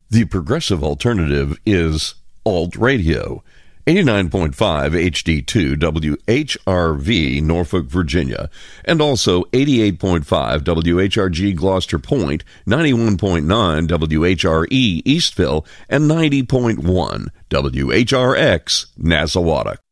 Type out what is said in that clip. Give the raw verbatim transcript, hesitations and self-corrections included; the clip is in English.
The progressive alternative is Alt Radio. eighty-nine point five H D two W H R V, Norfolk, Virginia, and also eighty-eight point five W H R G Gloucester Point, ninety-one point nine W H R E Eastville, and ninety point one W H R X Nassawatuk.